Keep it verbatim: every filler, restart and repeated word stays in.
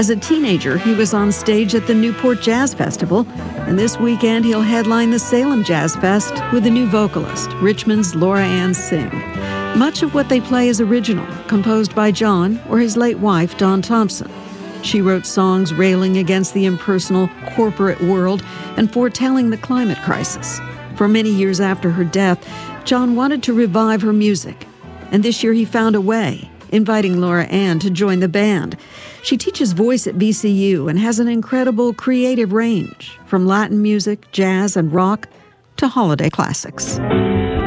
As a teenager, he was on stage at the Newport Jazz Festival, and this weekend he'll headline the Salem Jazz Fest with a new vocalist, Richmond's Laura Ann Singh. Much of what they play is original, composed by John or his late wife, Dawn Thompson. She wrote songs railing against the impersonal corporate world and foretelling the climate crisis. For many years after her death, John wanted to revive her music, and this year he found a way, inviting Laura Ann to join the band. She teaches voice at V C U and has an incredible creative range, from Latin music, jazz, and rock to holiday classics.